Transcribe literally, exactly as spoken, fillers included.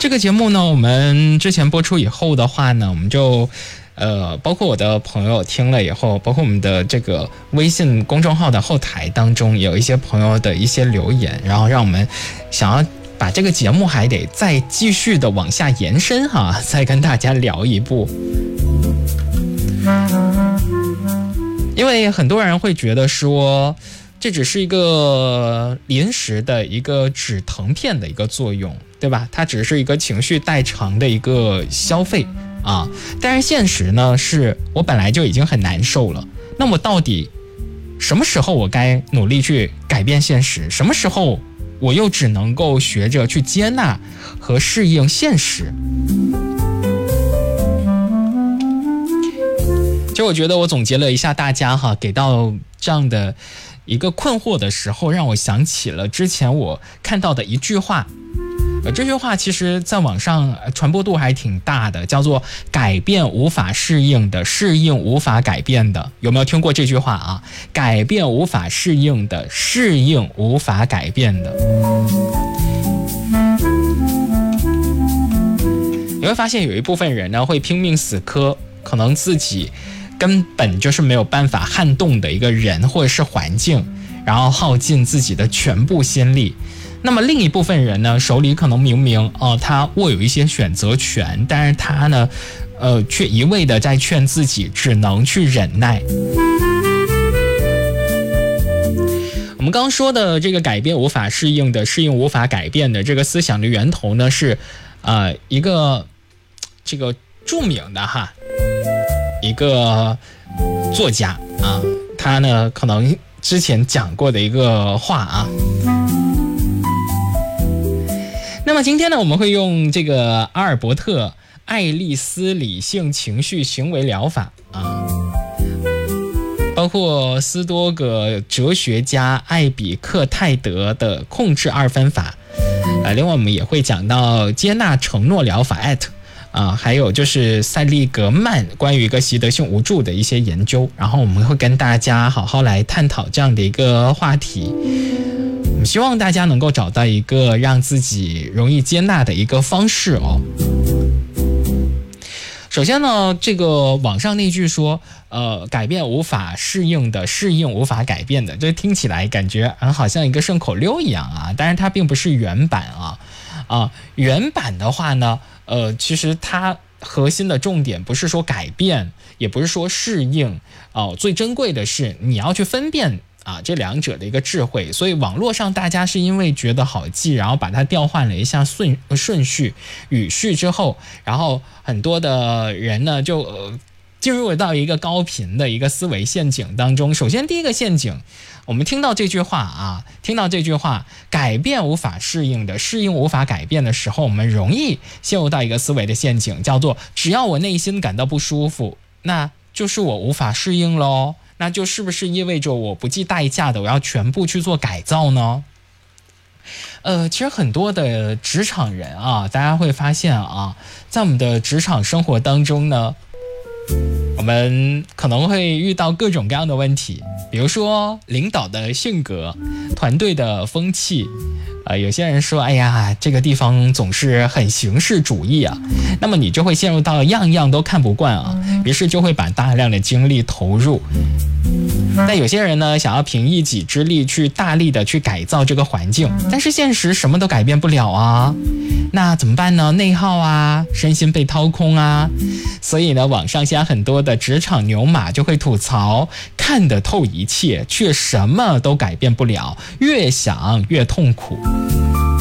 这个节目呢，我们之前播出以后的话呢，我们就呃，包括我的朋友听了以后，包括我们的这个微信公众号的后台当中，有一些朋友的一些留言，然后让我们想要把这个节目还得再继续的往下延伸哈，再跟大家聊一部。因为很多人会觉得说，这只是一个临时的一个止疼片的一个作用，对吧？它只是一个情绪代偿的一个消费啊。但是现实呢，是我本来就已经很难受了，那么到底什么时候我该努力去改变现实？什么时候我又只能够学着去接纳和适应现实？其实我觉得我总结了一下大家哈给到这样的一个困惑的时候，让我想起了之前我看到的一句话。呃，这句话其实在网上传播度还挺大的，叫做改变无法适应的，适应无法改变的。有没有听过这句话啊？改变无法适应的，适应无法改变的。你会发现有一部分人呢会拼命死磕，可能自己根本就是没有办法撼动的一个人或者是环境，然后耗尽自己的全部心力。那么另一部分人呢，手里可能明明哦、呃，他握有一些选择权，但是他呢，呃，却一味的在劝自己只能去忍耐。我们刚刚说的这个改变无法适应的，适应无法改变的这个思想的源头呢，是呃一个这个著名的哈。一个作家啊，他呢可能之前讲过的一个话啊。那么今天呢，我们会用这个阿尔伯特·爱丽丝理性情绪行为疗法啊，包括斯多葛哲学家艾比克泰德的控制二分法啊，另外我们也会讲到接纳承诺疗法 at。啊，还有就是塞利格曼关于一个习得性无助的一些研究，然后我们会跟大家好好来探讨这样的一个话题。我们希望大家能够找到一个让自己容易接纳的一个方式哦。首先呢，这个网上那句说，呃，改变无法适应的，适应无法改变的，这听起来感觉嗯好像一个顺口溜一样啊，但是它并不是原版啊。啊，原版的话呢，呃，其实它核心的重点不是说改变，也不是说适应，哦、呃，最珍贵的是你要去分辨啊这两者的一个智慧。所以网络上大家是因为觉得好记，然后把它调换了一下顺顺序语序之后，然后很多的人呢就呃进入到一个高频的一个思维陷阱当中。首先第一个陷阱，我们听到这句话啊，听到这句话，改变无法适应的，适应无法改变的时候，我们容易陷入到一个思维的陷阱，叫做只要我内心感到不舒服，那就是我无法适应咯，那就是不是意味着我不计代价的我要全部去做改造呢？呃，其实很多的职场人啊，大家会发现啊，在我们的职场生活当中呢，我们可能会遇到各种各样的问题，比如说领导的性格、团队的风气。呃，有些人说，哎呀，这个地方总是很形式主义啊，那么你就会陷入到样样都看不惯啊，于是就会把大量的精力投入。但有些人呢，想要凭一己之力去大力的去改造这个环境，但是现实什么都改变不了啊，那怎么办呢？内耗啊，身心被掏空啊。所以呢，网上现在很多的职场牛马就会吐槽，看得透一切，却什么都改变不了，越想越痛苦。